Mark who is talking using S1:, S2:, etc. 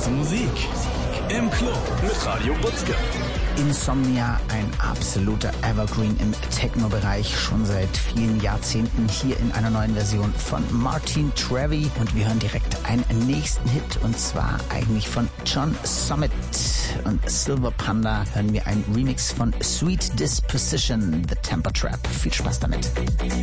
S1: Beste Musik im Club mit Radio Butzke.
S2: Insomnia, ein absoluter Evergreen im Techno-Bereich, schon seit vielen Jahrzehnten hier in einer neuen Version von Martin Trevi. Und wir hören direkt einen nächsten Hit, und zwar eigentlich von John Summit und Silver Panda. Hören wir einen Remix von Sweet Disposition, The Temper Trap. Viel Spaß damit.